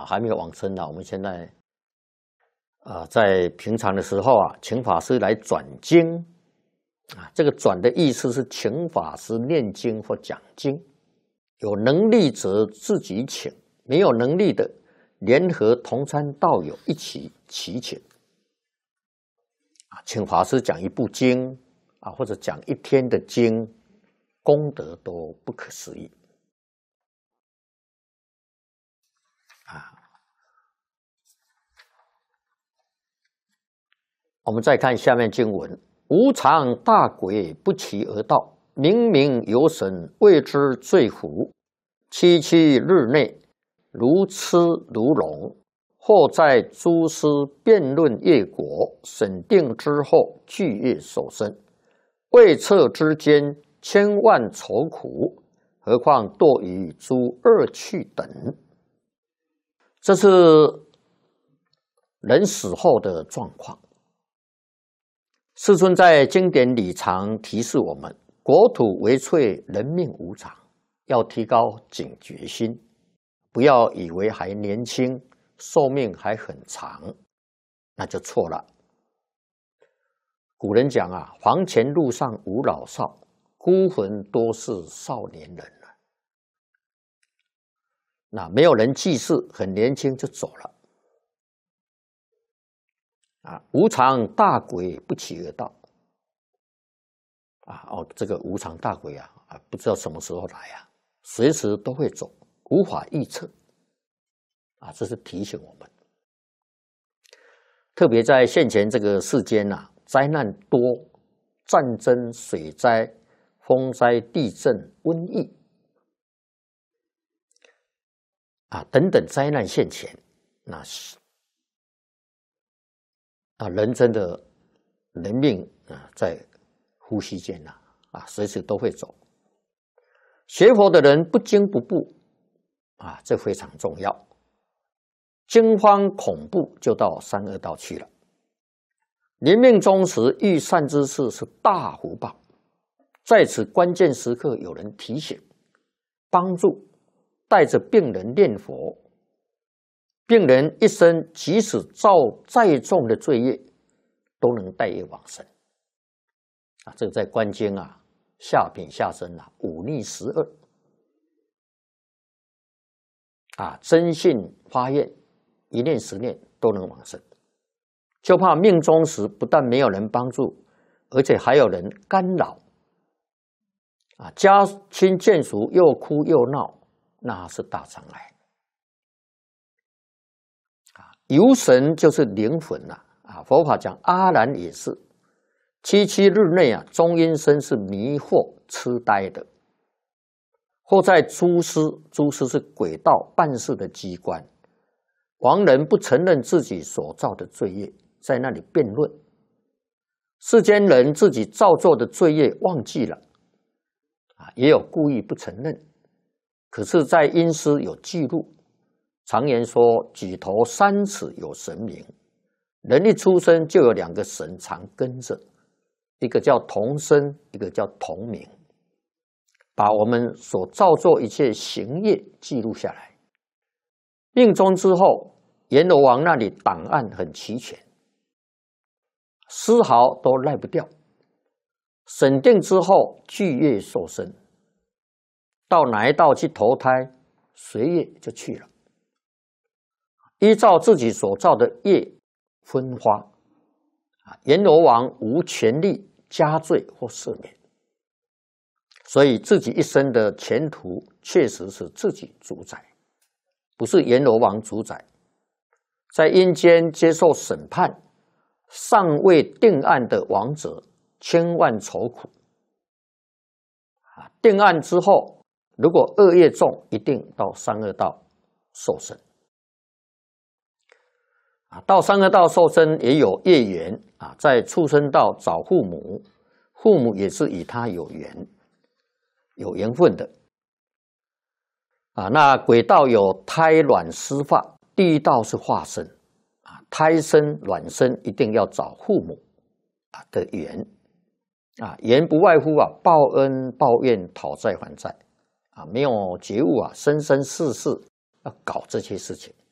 还没有往生呢。我们现在在平常的时候啊，请法师来转经啊，这个转的意思是请法师念经或讲经，有能力者自己请，没有能力的联合同参道友一起祈请啊，请法师讲一部经啊，或者讲一天的经，功德都不可思议啊。我们再看下面经文：无常大鬼不期而到，明明有神谓之罪苦。七七日内，如痴如聋，或在诸师辩论业果，审定之后，具业受生。未测之间，千万愁苦，何况堕于诸恶趣等。这是人死后的状况。世尊在经典里常提示我们：国土为脆，人命无常，要提高警觉心，不要以为还年轻，寿命还很长，那就错了。古人讲啊，黄泉路上无老少，孤魂多是少年人了。那没有人记事，很年轻就走了。啊，无常大鬼不期而到。这个无常大鬼不知道什么时候来啊，随时都会走，无法预测。这是提醒我们。特别在现前这个世间灾难多，战争、水灾、风灾、地震、瘟疫等等灾难现前，人真的人命在呼吸间随时都会走。学佛的人不惊不怖这非常重要。惊慌恐怖就到三恶道去了。临命终时遇善知识是大福报，在此关键时刻有人提醒、帮助，带着病人念佛，病人一生即使造再重的罪业，都能带业往生这个在观经下品下生忤逆12真信发愿，一念10念都能往生。就怕命终时不但没有人帮助，而且还有人干扰家亲眷属又哭又闹，那是大障碍游神就是灵魂佛法讲阿难也是77日内中阴身是迷惑痴呆的，或在诸师是鬼道办事的机关，亡人不承认自己所造的罪业，在那里辩论。世间人自己造作的罪业忘记了也有故意不承认，可是在阴司有记录。常言说举头3尺有神明，人一出生就有2个神常跟着，一个叫同生，一个叫同名，把我们所造作一切行业记录下来。命终之后，阎罗王那里档案很齐全，丝毫都赖不掉。审定之后，具业受生，到哪一道去投胎，随业就去了。依照自己所造的业分花阎罗王无权利加罪或赦免，所以自己一生的前途确实是自己主宰，不是阎罗王主宰。在阴间接受审判，尚未定案的亡者千万愁苦定案之后，如果恶业重，一定到三恶道受生到三恶道受生也有业缘在畜生道找父母，父母也是与他有缘分的那鬼道有胎卵湿发，地狱道是化身胎生卵生一定要找父母的缘缘不外乎报恩报怨讨债还债没有觉悟生生世世要搞这些事情